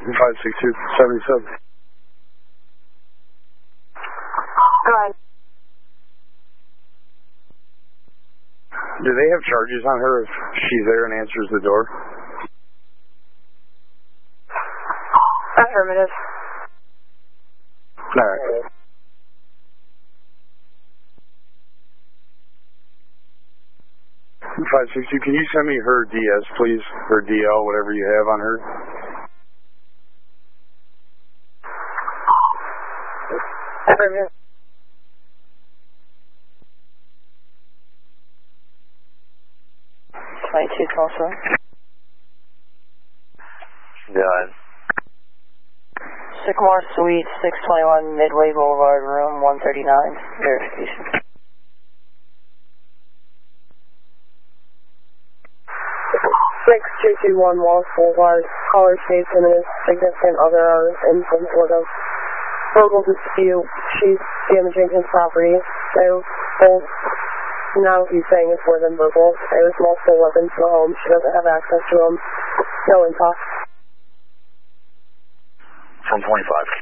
562-77. Go ahead. Do they have charges on her if she's there and answers the door? Affirmative. All right. Five 562, can you send me her DS, please? Her DL, whatever you have on her. Affirmative. also. Done. Sycamore Suite, 621 Midway Boulevard, room 139. Verification. 6221 Wallace Boulevard. Caller states and his significant other are in some sort of verbal dispute. She's damaging his property. They both, now he's saying it's more than verbal. There's multiple weapons in the home. She doesn't have access to them. No impact. From 25.